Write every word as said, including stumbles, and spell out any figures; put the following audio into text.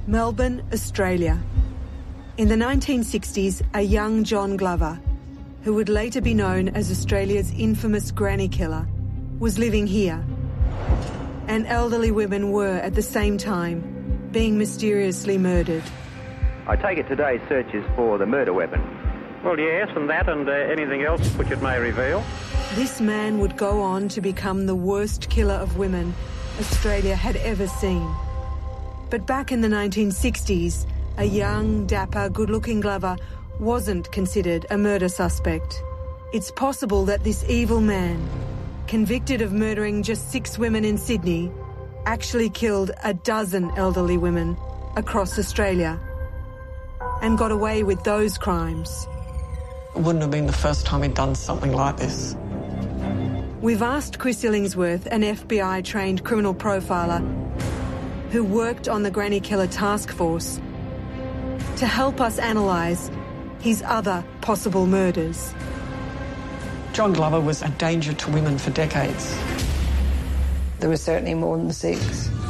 Melbourne, Australia. In the nineteen sixties, a young John Glover, who would later be known as Australia's infamous granny killer, was living here. And elderly women were, at the same time, being mysteriously murdered. I take it today's search is for the murder weapon. Well, yes, and that and uh, anything else which it may reveal. This man would go on to become the worst killer of women Australia had ever seen. But back in the nineteen sixties, a young, dapper, good-looking Glover wasn't considered a murder suspect. It's possible that this evil man, convicted of murdering just six women in Sydney, actually killed a dozen elderly women across Australia and got away with those crimes. It wouldn't have been the first time he'd done something like this. We've asked Chris Illingsworth, an F B I-trained criminal profiler who worked on the Granny Killer Task Force, to help us analyse his other possible murders. John Glover was a danger to women for decades. There were certainly more than six.